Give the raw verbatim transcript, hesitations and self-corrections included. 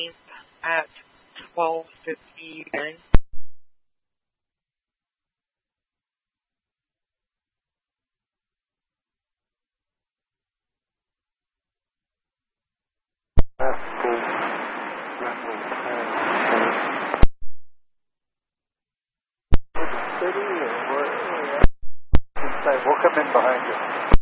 fifteenth at twelve fifty-nine. City or where? We'll come in behind you.